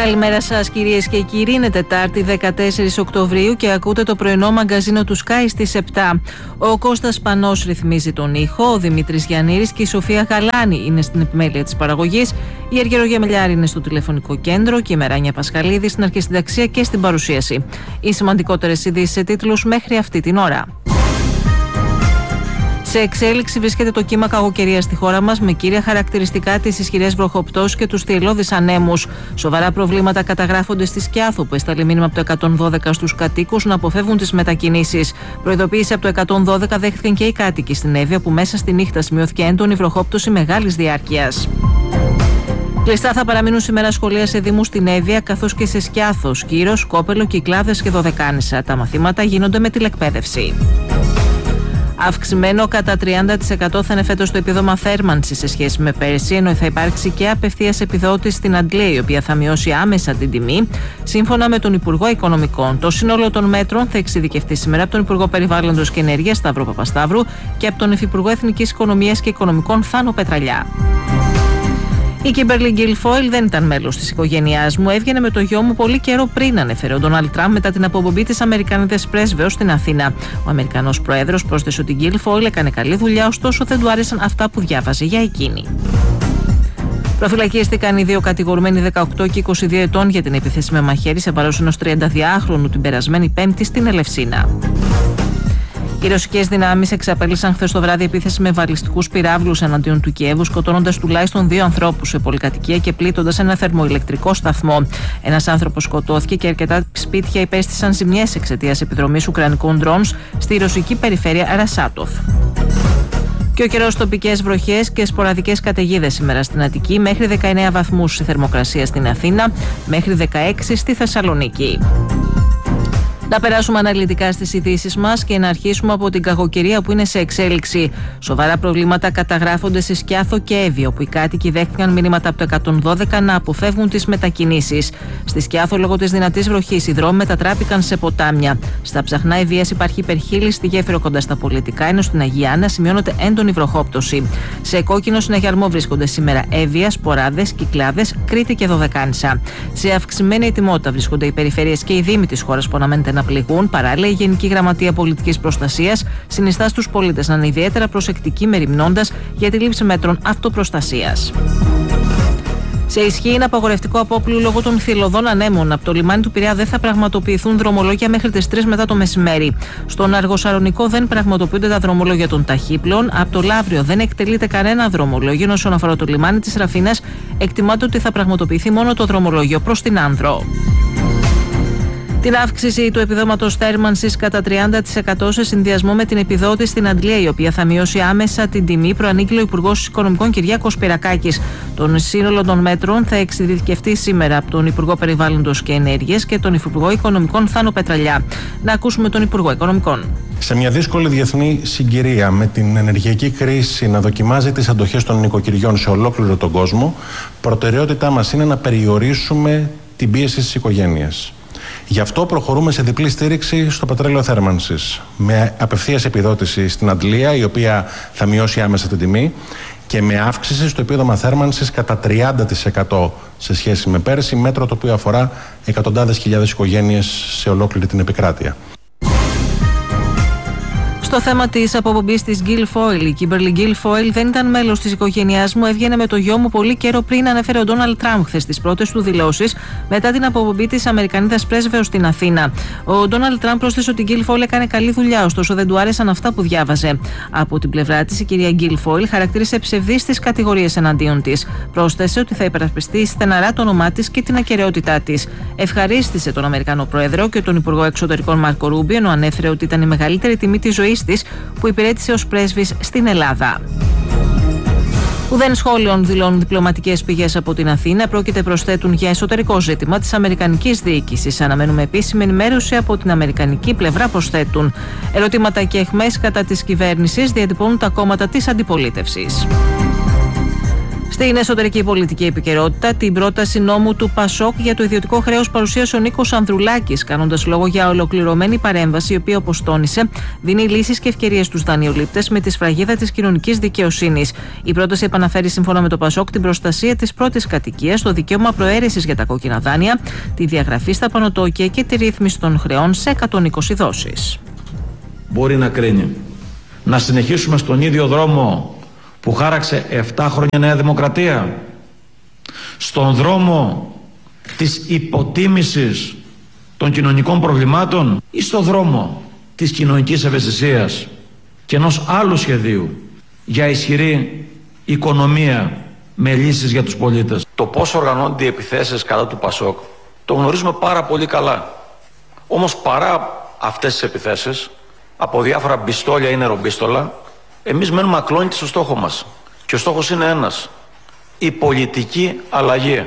Καλημέρα σας κυρίες και κύριοι, είναι Τετάρτη 14 Οκτωβρίου και ακούτε το πρωινό μαγκαζίνο του Sky στις 7. Ο Κώστας Πανός ρυθμίζει τον ήχο, ο Δημήτρης Γιαννήρης και η Σοφία Γαλάνη είναι στην επιμέλεια της παραγωγής, η Αργύρο Γεμελιάρη είναι στο τηλεφωνικό κέντρο και η Μεράνια Πασχαλίδη στην αρχισυνταξία και στην παρουσίαση. Οι σημαντικότερες ειδήσεις σε τίτλους μέχρι αυτή την ώρα. Σε εξέλιξη βρίσκεται το κύμα κακοκαιρίας στη χώρα μας, με κύρια χαρακτηριστικά τις ισχυρές βροχοπτώσεις και τους θυελλώδεις ανέμους. Σοβαρά προβλήματα καταγράφονται στη Σκιάθο, που έσταλε μήνυμα από το 112 στους κατοίκους να αποφεύγουν τις μετακινήσεις. Προειδοποίηση από το 112 δέχθηκαν και οι κάτοικοι στην Εύβοια, που μέσα στη νύχτα σημειώθηκε έντονη βροχόπτωση μεγάλης διάρκειας. Κλειστά θα παραμείνουν σήμερα σχολεία σε δήμους στην Εύβοια, καθώς και σε Σκιάθο, Σκύρος, Σκόπελο, Κυκλάδες και Δωδεκάνησα. Τα μαθήματα γίνονται με τηλεκπαίδευση. Αυξημένο κατά 30% θα είναι φέτος το επίδομα θέρμανσης σε σχέση με πέρσι, ενώ θα υπάρξει και απευθείας επιδότηση στην Αντλία, η οποία θα μειώσει άμεσα την τιμή, σύμφωνα με τον Υπουργό Οικονομικών. Το σύνολο των μέτρων θα εξειδικευτεί σήμερα από τον Υπουργό Περιβάλλοντος και Ενέργειας Σταύρο Παπασταύρου και από τον Υφυπουργό Εθνικής Οικονομίας και Οικονομικών Θάνο Πετραλιά. Η Κίμπερλι Γκίλφοιλ δεν ήταν μέλος της οικογένειάς μου. Έβγαινε με το γιο μου πολύ καιρό πριν, ανέφερε ο Ντόναλντ Τραμπ μετά την αποπομπή της Αμερικανίδας πρέσβεως στην Αθήνα. Ο Αμερικανός πρόεδρος πρόσθεσε ότι η Γκίλφοιλ έκανε καλή δουλειά, ωστόσο δεν του άρεσαν αυτά που διάβαζε για εκείνη. Προφυλακίστηκαν οι δύο κατηγορουμένοι 18 και 22 ετών για την επίθεση με μαχαίρι σε βάρος ενός 32χρονου την περασμένη Πέμπτη στην Ελευσίνα. Οι ρωσικές δυνάμεις εξαπέλυσαν χθες το βράδυ επίθεση με βαλιστικούς πυράβλους εναντίον του Κιέβου, σκοτώνοντας τουλάχιστον 2 ανθρώπους σε πολυκατοικία και πλήττοντας ένα θερμοηλεκτρικό σταθμό. Ένας άνθρωπος σκοτώθηκε και αρκετά σπίτια υπέστησαν ζημιές εξαιτίας επιδρομής ουκρανικών ντρόουνς στη ρωσική περιφέρεια Ρασάτοφ. Και ο καιρός, τοπικές βροχές και σποραδικές καταιγίδες σήμερα στην Αττική, μέχρι 19 βαθμούς η θερμοκρασία στην Αθήνα, μέχρι 16 στη Θεσσαλονίκη. Να περάσουμε αναλυτικά στις ειδήσεις μας και να αρχίσουμε από την κακοκαιρία που είναι σε εξέλιξη. Σοβαρά προβλήματα καταγράφονται σε Σκιάθο και Εύβοια, όπου οι κάτοικοι δέχτηκαν μηνύματα από το 112 να αποφεύγουν τις μετακινήσεις. Στη Σκιάθο, λόγω της δυνατής βροχής, οι δρόμοι μετατράπηκαν σε ποτάμια. Στα Ψαχνά Ευβοίας υπάρχει υπερχείλη στη γέφυρο κοντά στα Πολιτικά, ενώ στην Αγία Άννα σημειώνεται έντονη βροχόπτωση. Σε κόκκινο συναγερμό βρίσκονται σήμερα Εύβοια, Σποράδες, Κυκλάδες, Κρήτη και Δωδεκάνησα. Σε αυξημένη ετοιμότητα βρίσκονται οι περιφέρειες και οι δήμοι της χώρας που αναμένεται να πληγούν. Παράλληλα, η Γενική Γραμματεία Πολιτικής Προστασίας συνιστά στους πολίτες να είναι ιδιαίτερα προσεκτικοί, μεριμνώντας για τη λήψη μέτρων αυτοπροστασίας. Σε ισχύ είναι απαγορευτικό απόπλου λόγω των θυελλωδών ανέμων. Από το λιμάνι του Πειραιά δεν θα πραγματοποιηθούν δρομολόγια μέχρι τις 3 μετά το μεσημέρι. Στον Αργοσαρονικό δεν πραγματοποιούνται τα δρομολόγια των ταχύπλων. Από το Λαύριο δεν εκτελείται κανένα δρομολόγιο. Ενώ όσον αφορά το λιμάνι της Ραφίνας, εκτιμάται ότι θα πραγματοποιηθεί μόνο το δρομολόγιο προς την Άνδρο. Την αύξηση του επιδόματος θέρμανσης κατά 30% σε συνδυασμό με την επιδότηση στην Αντλία, η οποία θα μειώσει άμεσα την τιμή, προανήγγειλε ο Υπουργός Οικονομικών Κυριάκος Πυρακάκης. Τον σύνολο των μέτρων θα εξειδικευτεί σήμερα από τον Υπουργό Περιβάλλοντος και Ενέργειας και τον Υφυπουργό Οικονομικών Θάνο Πετραλιά. Να ακούσουμε τον Υπουργό Οικονομικών. Σε μια δύσκολη διεθνή συγκυρία, με την ενεργειακή κρίση να δοκιμάζει τις αντοχές των νοικοκυριών σε ολόκληρο τον κόσμο, προτεραιότητά μας είναι να περιορίσουμε την πίεση στις οικογένειες. Γι' αυτό προχωρούμε σε διπλή στήριξη στο πετρέλαιο θέρμανσης, με απευθείας επιδότηση στην Αντλία, η οποία θα μειώσει άμεσα την τιμή, και με αύξηση στο επίδομα θέρμανσης κατά 30% σε σχέση με πέρσι, μέτρο το οποίο αφορά εκατοντάδες χιλιάδες οικογένειες σε ολόκληρη την επικράτεια. Στο θέμα της αποπομπής της Γκίλφοιλ, η Κίμπερλι Γκίλφοιλ δεν ήταν μέλος της οικογένειάς μου. Έβγαινε με το γιο μου πολύ καιρό πριν, ανέφερε ο Ντόναλντ Τραμπ χθες στις πρώτες του δηλώσεις μετά την αποπομπή της Αμερικανίδας πρέσβεως στην Αθήνα. Ο Ντόναλντ Τραμπ πρόσθεσε ότι η Γκίλφοιλ έκανε καλή δουλειά, ωστόσο δεν του άρεσαν αυτά που διάβαζε. Από την πλευρά της, η κυρία Γκίλφοιλ χαρακτήρισε ψευδείς τις κατηγορίες εναντίον της. Πρόσθεσε ότι θα υπερασπιστεί στεναρά το όνομά της και την ακεραιότητά της. Ευχαρίστησε τον Αμερικανό Πρόεδρο και τον Υπουργό Εξωτερικών Μάρκο Ρούμπιο, ενώ ανέφερε ότι ήταν η μεγαλύτερη τιμή της ζωής της που υπηρέτησε ως πρέσβης στην Ελλάδα. Ουδέν σχόλιων δηλώνουν διπλωματικές πηγές από την Αθήνα. Πρόκειται, προσθέτουν, για εσωτερικό ζήτημα της αμερικανικής διοίκησης. Αναμένουμε επίσημη ενημέρωση από την αμερικανική πλευρά, προσθέτουν. Ερωτήματα και αιχμές κατά της κυβέρνησης διατυπώνουν τα κόμματα της αντιπολίτευσης. Στην εσωτερική πολιτική επικαιρότητα, την πρόταση νόμου του ΠΑΣΟΚ για το ιδιωτικό χρέος παρουσίασε ο Νίκος Ανδρουλάκης, κάνοντας λόγο για ολοκληρωμένη παρέμβαση, η οποία, όπως τόνισε, δίνει λύσεις και ευκαιρίες στους δανειολήπτες με τη σφραγίδα της κοινωνικής δικαιοσύνης. Η πρόταση επαναφέρει, σύμφωνα με το ΠΑΣΟΚ, την προστασία της πρώτης κατοικίας, το δικαίωμα προαίρεσης για τα κόκκινα δάνεια, τη διαγραφή στα πανωτόκια και τη ρύθμιση των χρεών σε 120 δόσεις. Μπορεί να κρίνει να συνεχίσουμε στον ίδιο δρόμο που χάραξε 7 χρόνια Νέα Δημοκρατία, στον δρόμο της υποτίμησης των κοινωνικών προβλημάτων, ή στον δρόμο της κοινωνικής ευαισθησίας και ενός άλλου σχεδίου για ισχυρή οικονομία με λύσεις για τους πολίτες. Το πώς οργανώνται οι επιθέσεις κατά του ΠΑΣΟΚ το γνωρίζουμε πάρα πολύ καλά. Όμως παρά αυτές τις επιθέσεις από διάφορα μπιστόλια ή νερομπίστολα, εμείς μένουμε ακλόνητοι στο στόχο μας. Και ο στόχος είναι ένας: η πολιτική αλλαγή.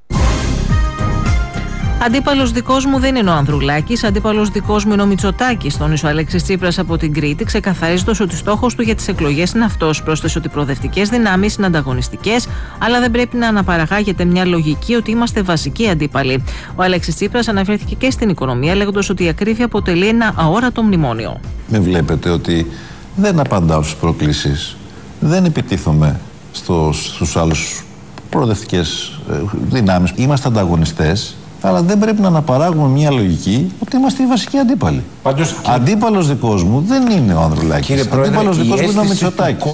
Αντίπαλος δικός μου δεν είναι ο Ανδρουλάκης, αντίπαλος δικός μου είναι ο Μητσοτάκης, τόνισε ο Αλέξης Τσίπρας από την Κρήτη, ξεκαθαρίζοντας ότι στόχος του για τις εκλογές είναι αυτός. Πρόσθεσε ότι οι προοδευτικές δυνάμεις είναι ανταγωνιστικές, αλλά δεν πρέπει να αναπαραγάγεται μια λογική ότι είμαστε βασικοί αντίπαλοι. Ο Αλέξης Τσίπρας αναφέρθηκε και στην οικονομία, λέγοντας ότι η ακρίβεια αποτελεί ένα αόρατο μνημόνιο. Με βλέπετε ότι δεν απαντάω στις προκλήσεις, δεν επιτίθομαι στους άλλους προοδευτικές δυνάμεις. Είμαστε ανταγωνιστές, αλλά δεν πρέπει να αναπαράγουμε μια λογική ότι είμαστε οι βασικοί αντίπαλοι. Αντίπαλος δικός μου δεν είναι ο Ανδρουλάκης. Αντίπαλος δικός μου είναι ο Μητσοτάκης.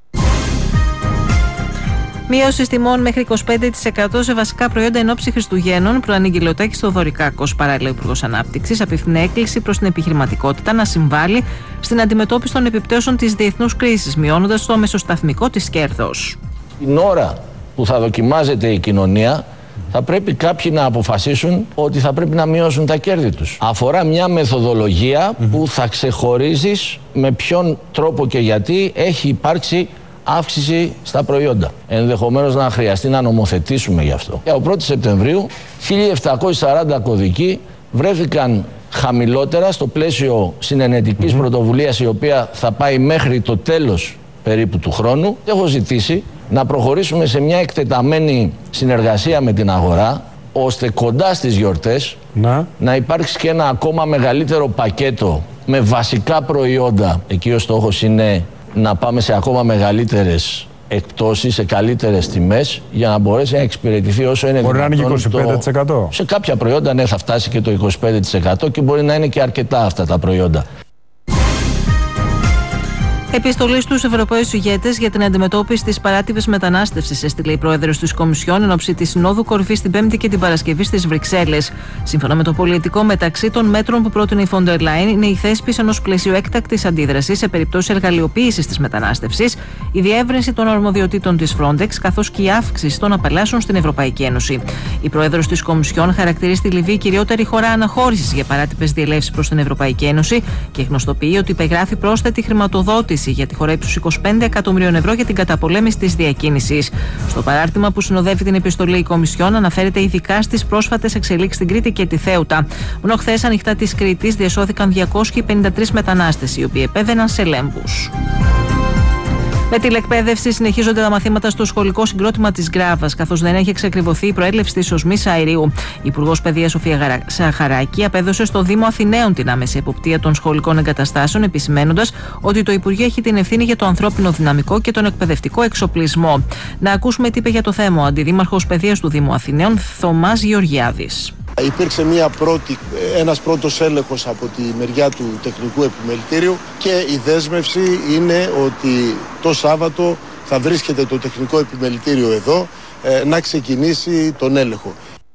Μείωση τιμών μέχρι 25% σε βασικά προϊόντα εν ώψη Χριστουγέννων, προανήγγειλε ο Τάκης Θοδωρικάκος, παράλληλα ο Υπουργός Ανάπτυξης, απευθύνει έκκληση προς την επιχειρηματικότητα να συμβάλλει στην αντιμετώπιση των επιπτώσεων της διεθνούς κρίσης, μειώνοντας το μεσοσταθμικό της κέρδος. Την ώρα που θα δοκιμάζεται η κοινωνία, θα πρέπει κάποιοι να αποφασίσουν ότι θα πρέπει να μειώσουν τα κέρδη τους. Αφορά μια μεθοδολογία που θα ξεχωρίζεις με ποιον τρόπο και γιατί έχει υπάρξει αύξηση στα προϊόντα. Ενδεχομένως να χρειαστεί να νομοθετήσουμε γι' αυτό. Από 1η Σεπτεμβρίου, 1.740 κωδικοί βρέθηκαν χαμηλότερα στο πλαίσιο συνενετικής πρωτοβουλίας, η οποία θα πάει μέχρι το τέλος περίπου του χρόνου. Έχω ζητήσει να προχωρήσουμε σε μια εκτεταμένη συνεργασία με την αγορά, ώστε κοντά στις γιορτές να υπάρξει και ένα ακόμα μεγαλύτερο πακέτο με βασικά προϊόντα. Εκεί ο στόχος είναι να πάμε σε ακόμα μεγαλύτερες εκπτώσεις, σε καλύτερες τιμές, για να μπορέσει να εξυπηρετηθεί όσο είναι δυνατόν. Μπορεί να είναι και 25%. Σε κάποια προϊόντα ναι, θα φτάσει και το 25% και μπορεί να είναι και αρκετά αυτά τα προϊόντα. Επιστολή στους Ευρωπαίους ηγέτες για την αντιμετώπιση της παράτυπης μετανάστευσης έστειλε η πρόεδρος της Κομισιόν εν ώψη της Συνόδου Κορυφής την Πέμπτη και την Παρασκευή στις Βρυξέλλες. Σύμφωνα με το πολιτικό, μεταξύ των μέτρων που πρότεινε η Φόντερ Λάιν είναι η θέσπιση ενός πλαισίου έκτακτης αντίδρασης σε περιπτώσεις εργαλειοποίησης της μετανάστευσης, η διεύρυνση των αρμοδιοτήτων της Frontex, καθώς και η αύξηση των απελάσεων στην Ευρωπαϊκή Ένωση. Η πρόεδρος της Κομισιόν χαρακτηρίζει τη Λιβύη κυριότερη χώρα αναχώρησης για παράτυπες διελεύσεις προς την Ευρωπαϊκή Ένωση και γνωστοποιεί ότι υπεγράφει πρόσθετη χρηματοδότηση για τη χώρα ύψους 25 εκατομμυρίων ευρώ για την καταπολέμηση της διακίνησης. Στο παράρτημα που συνοδεύει την επιστολή, η Κομισιόν αναφέρεται ειδικά στις πρόσφατες εξελίξεις στην Κρήτη και τη Θέουτα. Μόνο χθες ανοιχτά της Κρήτης διασώθηκαν 253 μετανάστες, οι οποίοι επέβαιναν σε λέμβους. Με τηλεκπαίδευση συνεχίζονται τα μαθήματα στο σχολικό συγκρότημα της Γκράβας, καθώς δεν έχει εξακριβωθεί η προέλευση της οσμής αερίου. Η Υπουργός Παιδείας Σοφία Σαχαράκη απέδωσε στο Δήμο Αθηναίων την άμεση εποπτεία των σχολικών εγκαταστάσεων, επισημένοντας ότι το Υπουργείο έχει την ευθύνη για το ανθρώπινο δυναμικό και τον εκπαιδευτικό εξοπλισμό. Να ακούσουμε τι είπε για το θέμα ο Αντιδήμαρχος Παιδείας του Δήμου Αθηναίων, Θωμάς Γεωργιάδης. Υπήρξε ένας πρώτος έλεγχος από τη μεριά του τεχνικού επιμελητήριου και η δέσμευση είναι ότι το Σάββατο θα βρίσκεται το τεχνικό επιμελητήριο εδώ να ξεκινήσει τον έλεγχο.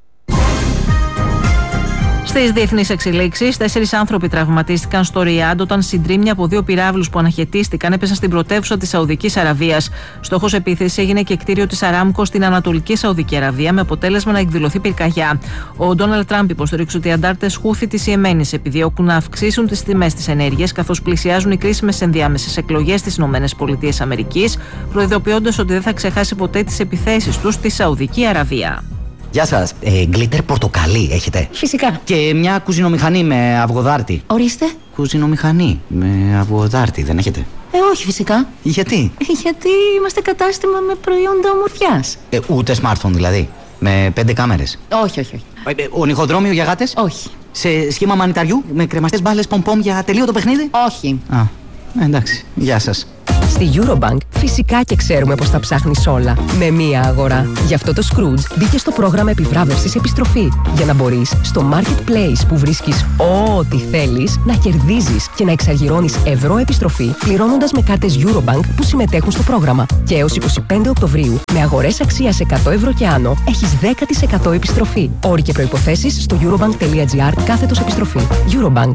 Στις διεθνείς εξελίξεις, 4 άνθρωποι τραυματίστηκαν στο Ριάντ όταν συντρίμμια από 2 πυράβλους που αναχαιτίστηκαν έπεσαν στην πρωτεύουσα της Σαουδικής Αραβίας. Στόχος επίθεσης έγινε και κτίριο της Αράμκο στην Ανατολική Σαουδική Αραβία, με αποτέλεσμα να εκδηλωθεί πυρκαγιά. Ο Ντόναλντ Τραμπ υποστηρίξει ότι οι αντάρτες Χούθη της Ιεμένης επιδιώκουν να αυξήσουν τις τιμές της ενέργειας, καθώς πλησιάζουν οι κρίσιμες ενδιάμεσες εκλογές στις ΗΠΑ, προειδοποιώντας ότι δεν θα ξεχάσει ποτέ τις επιθέσεις του στη Σαουδική Αραβία. Γεια σας. Γκλίτερ πορτοκαλί έχετε? Φυσικά. Και μια κουζινομηχανή με αυγοδάρτη. Ορίστε. Κουζινομηχανή με αυγοδάρτη δεν έχετε? Όχι φυσικά. Γιατί? Γιατί είμαστε κατάστημα με προϊόντα ομορφιάς. Ούτε smartphone δηλαδή. Με 5 κάμερες. Όχι. Ονυχοδρόμιο για γάτες. Όχι. Σε σχήμα μανιταριού με κρεμαστές μπάλες πομ-πομ για τελείωτο παιχνίδι. Όχι. Εντάξει. Γεια σας. Στη Eurobank φυσικά και ξέρουμε πως τα ψάχνεις όλα με μία αγορά. Γι' αυτό το Scrooge μπήκε στο πρόγραμμα επιβράβευσης επιστροφή. Για να μπορείς στο Marketplace που βρίσκεις ό,τι θέλεις να κερδίζεις και να εξαργυρώνεις ευρώ επιστροφή πληρώνοντας με κάρτες Eurobank που συμμετέχουν στο πρόγραμμα. Και έως 25 Οκτωβρίου με αγορές αξίας 100 ευρώ και άνω έχεις 10% επιστροφή. Όροι και προϋποθέσεις στο eurobank.gr/επιστροφή. Eurobank.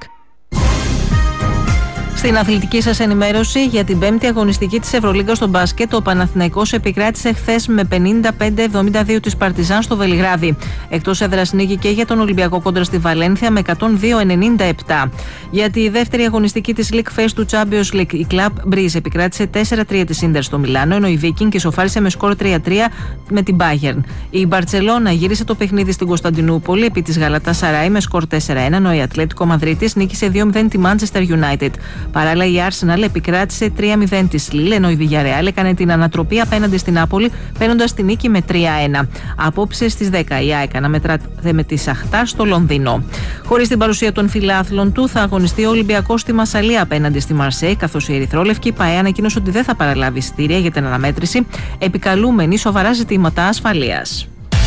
Στην αθλητική σας ενημέρωση για την 5η αγωνιστική της Ευρωλίγκα στο μπάσκετ, ο Παναθηναϊκός επικράτησε χθες με 55-72 της Παρτιζάν στο Βελιγράδι. Εκτός έδρας νίκη και για τον Ολυμπιακό κόντρα στη Βαλένθια με 102-97. Για τη δεύτερη αγωνιστική της League Phase του Champions League, η Club Breeze επικράτησε 4-3 της Ίντερ στο Μιλάνο, ενώ η Viking ισοφάρισε με σκορ 3-3 με την Bayern. Η Μπαρτσελώνα γύρισε το παιχνίδι στην Κωνσταντινούπολη επί της Γαλατασαράι με σκορ 4-1, ενώ η Ατλέτικο Μαδρίτης νίκησε 2-0 τη Manchester United. Παράλληλα, η Arsenal επικράτησε 3-0 τη Lille, ενώ η Villarreal έκανε την ανατροπή απέναντι στην Νάπολη, παίρνοντας την νίκη με 3-1. Απόψε στις 10 η ΑΕΚ αναμετράται με τη Σαχτάρ στο Λονδίνο. Χωρίς την παρουσία των φιλάθλων του, θα αγωνιστεί ο Ολυμπιακός στη Μασσαλία απέναντι στη Μαρσέη, καθώς η Ερυθρόλευκη ΠΑΕ ανακοίνωσε ότι δεν θα παραλάβει εισιτήρια για την αναμέτρηση, επικαλούμενη σοβαρά ζητήματα ασφαλείας.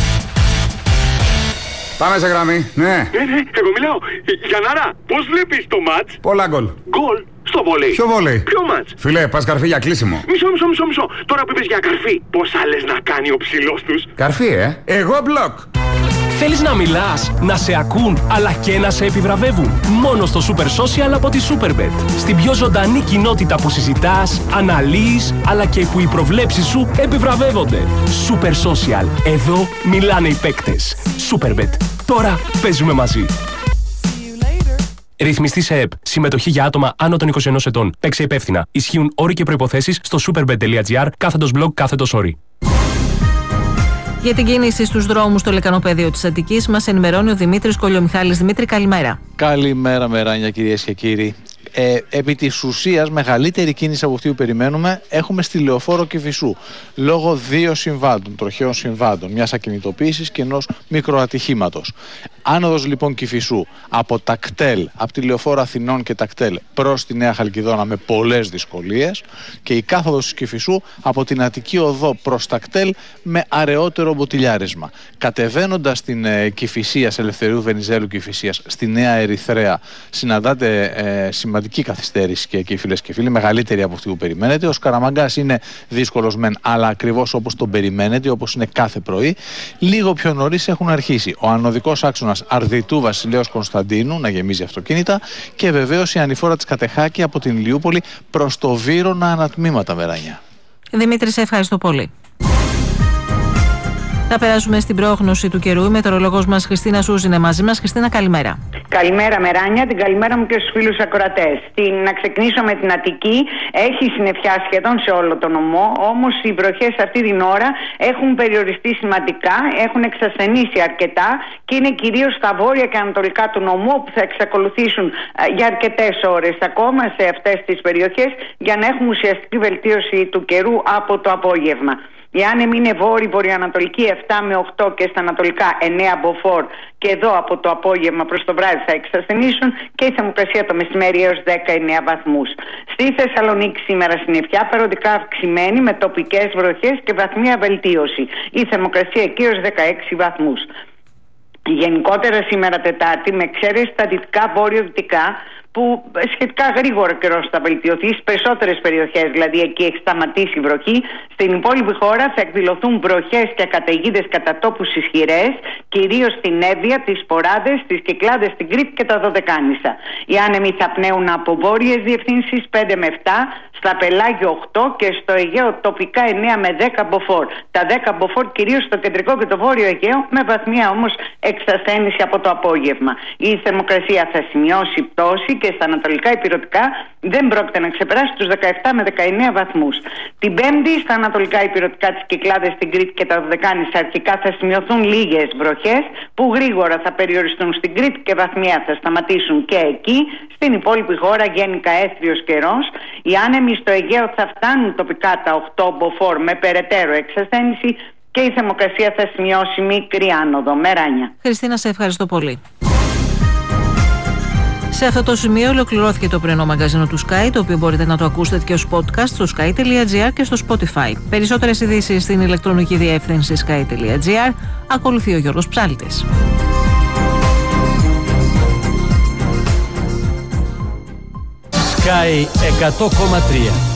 Πάμε σε γραμμή, ναι. Εγώ μιλάω. Γιαννάρα, πώς βλέπεις το μάτς? Πολλά γκολ. Γκολ στο βολέι. Ποιο βολέι? Ποιο μάτς? Φίλε, πας καρφί για κλείσιμο. Μισό. Τώρα που είπες για καρφί, πόσα λες να κάνει ο ψηλός τους? Καρφί, Εγώ μπλοκ. Θέλεις να μιλάς, να σε ακούν, αλλά και να σε επιβραβεύουν? Μόνο στο Super Social από τη Superbet. Στην πιο ζωντανή κοινότητα που συζητάς, αναλύεις, αλλά και που οι προβλέψεις σου επιβραβεύονται. Super Social. Εδώ μιλάνε οι παίκτες. Superbet. Τώρα παίζουμε μαζί. Ρυθμιστή σε ΕΠ. Συμμετοχή για άτομα άνω των 21 ετών. Παίξε υπεύθυνα. Ισχύουν όροι και προϋποθέσεις στο superbet.gr/blog/όροι. Για την κίνηση στους δρόμους στο λεκανοπέδιο της Αττικής μας ενημερώνει ο Δημήτρης Κολιομιχάλης. Δημήτρη, καλημέρα. Καλημέρα, Μεράνια, κυρίες και κύριοι. Επί της ουσίας, μεγαλύτερη κίνηση από αυτή που περιμένουμε έχουμε στη Λεωφόρο Κηφισού. Λόγω δύο συμβάντων, τροχαίων συμβάντων, μιας ακινητοποίησης και ενός μικροατυχήματος. Άνοδος λοιπόν Κηφισού από τα κτέλ, από τη Λεωφόρο Αθηνών και τα κτέλ προς τη Νέα Χαλκιδόνα με πολλές δυσκολίες, και η κάθοδος της Κηφισού από την Αττική Οδό προς τα κτέλ με αραιότερο μποτιλιάρισμα. Κατεβαίνοντας την Κηφισίας, Ελευθερίου Βενιζέλου Κηφισίας, στη Νέα Ερυθρέα, συναντάτε σημαντική καθυστέρηση και εκεί, φίλες και φίλοι, μεγαλύτερη από αυτή που περιμένετε. Ο Σκαραμαγκάς είναι δύσκολος μεν, αλλά ακριβώς όπως τον περιμένετε, όπως είναι κάθε πρωί. Λίγο πιο νωρίς έχουν αρχίσει ο ανωδικός άξονας Αρδιτού Βασιλέως Κωνσταντίνου να γεμίζει αυτοκίνητα, και βεβαίως η ανηφόρα της Κατεχάκη από την Ηλιούπολη προς το Βύρωνα ανατμήματα, Μερανιά. Δημήτρη, σε ευχαριστώ πολύ. Θα περάσουμε στην πρόγνωση του καιρού. Η μετεωρολόγος μας Χριστίνα Σούζ είναι μαζί μας. Χριστίνα, καλημέρα. Καλημέρα, Μεράνια. Την καλημέρα μου και στους φίλους ακροατές. Να ξεκινήσω με την Αττική. Έχει συννεφιά σχεδόν σε όλο τον νομό, όμως οι βροχές αυτή την ώρα έχουν περιοριστεί σημαντικά, έχουν εξασθενήσει αρκετά και είναι κυρίως στα βόρεια και ανατολικά του νομού, που θα εξακολουθήσουν για αρκετές ώρες ακόμα σε αυτές τις περιοχές, για να έχουμε ουσιαστική βελτίωση του καιρού από το απόγευμα. Οι άνεμοι είναι βόρειοι, βορειοανατολική 7 με 8 και στα ανατολικά 9 μποφόρ, και εδώ από το απόγευμα προς το βράδυ θα εξασθενήσουν, και η θερμοκρασία το μεσημέρι έως 19 βαθμούς. Στη Θεσσαλονίκη σήμερα συννεφιά, περιοδικά αυξημένη με τοπικές βροχές και βαθμία βελτίωση. Η θερμοκρασία εκεί έως 16 βαθμούς. Γενικότερα σήμερα Τετάρτη, με εξαίρεση τα δυτικά βόρειο-δυτικά, που σχετικά γρήγορα καιρός θα βελτιωθεί στις περισσότερες περιοχές, δηλαδή εκεί έχει σταματήσει η βροχή. Στην υπόλοιπη χώρα θα εκδηλωθούν βροχές και καταιγίδες κατά τόπους ισχυρές, κυρίως στην Εύβοια, τις Ποράδες, τις Κυκλάδες, στην Κρήτη και τα Δωδεκάνησα. Οι άνεμοι θα πνέουν από βόρειες διευθύνσεις 5 με 7, στα Πελάγιο 8 και στο Αιγαίο τοπικά 9 με 10 μποφόρ. Τα 10 μποφόρ κυρίως στο κεντρικό και το βόρειο Αιγαίο, με βαθμία όμως εξασθένηση από το απόγευμα. Η θερμοκρασία θα σημειώσει πτώση και στα ανατολικά ηπειρωτικά δεν πρόκειται να ξεπεράσει τους 17 με 19 βαθμούς. Την Πέμπτη στα ανατολικά ηπειρωτικά, τις Κυκλάδες, στην Κρήτη και τα Δωδεκάνησα αρχικά θα σημειωθούν λίγες βροχές, που γρήγορα θα περιοριστούν στην Κρήτη και βαθμία θα σταματήσουν και εκεί. Στη Στην υπόλοιπη χώρα γενικά έθριος καιρός. Οι άνεμοι στο Αιγαίο θα φτάνουν τοπικά τα 8 μποφόρ με περαιτέρω εξασθένηση και η θερμοκρασία θα σημειώσει μικρή άνοδο. Μεράνια. Χριστίνα, σε ευχαριστώ πολύ. Σε αυτό το σημείο ολοκληρώθηκε το πρωινό μαγκαζίνο του Sky, το οποίο μπορείτε να το ακούσετε και ως podcast στο sky.gr και στο Spotify. Περισσότερες ειδήσεις στην ηλεκτρονική διεύθυνση sky.gr. Ακολουθεί ο Γιώργος Ψάλτης. Sky 100,3